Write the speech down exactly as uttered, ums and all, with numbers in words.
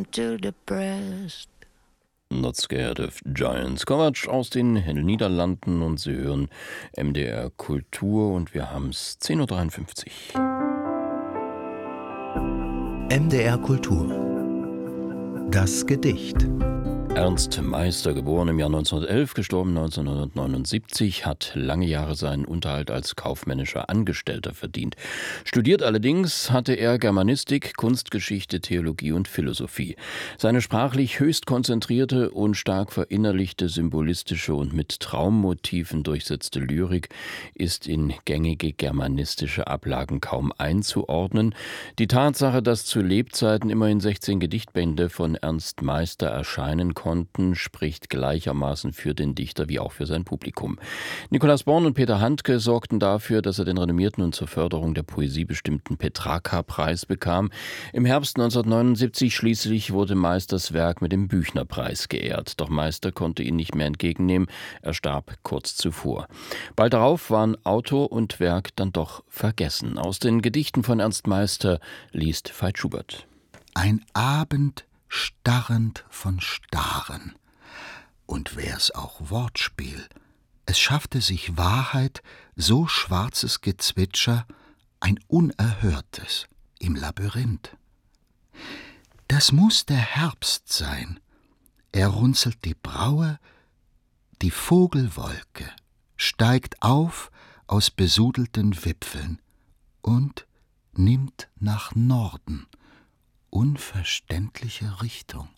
I'm too depressed. Not Scared of Giants. Kovac aus den Niederlanden und Sie hören M D R Kultur und wir haben es zehn Uhr dreiundfünfzig. M D R Kultur. Das Gedicht. Ernst Meister, geboren im Jahr neunzehnhundertelf, gestorben neunzehnhundertneunundsiebzig, hat lange Jahre seinen Unterhalt als kaufmännischer Angestellter verdient. Studiert allerdings hatte er Germanistik, Kunstgeschichte, Theologie und Philosophie. Seine sprachlich höchst konzentrierte und stark verinnerlichte symbolistische und mit Traummotiven durchsetzte Lyrik ist in gängige germanistische Ablagen kaum einzuordnen. Die Tatsache, dass zu Lebzeiten immerhin sechzehn Gedichtbände von Ernst Meister erscheinen konnten, konnten, spricht gleichermaßen für den Dichter wie auch für sein Publikum. Nikolaus Born und Peter Handke sorgten dafür, dass er den renommierten und zur Förderung der Poesie bestimmten Petrarca-Preis bekam. Im Herbst neunzehnhundertneunundsiebzig schließlich wurde Meisters Werk mit dem Büchner-Preis geehrt. Doch Meister konnte ihn nicht mehr entgegennehmen. Er starb kurz zuvor. Bald darauf waren Autor und Werk dann doch vergessen. Aus den Gedichten von Ernst Meister liest Veit Schubert. Ein Abend starrend von Starren. Und wär's auch Wortspiel, es schaffte sich Wahrheit, so schwarzes Gezwitscher, ein unerhörtes im Labyrinth. Das muß der Herbst sein. Er runzelt die Braue, die Vogelwolke steigt auf aus besudelten Wipfeln und nimmt nach Norden unverständliche Richtung.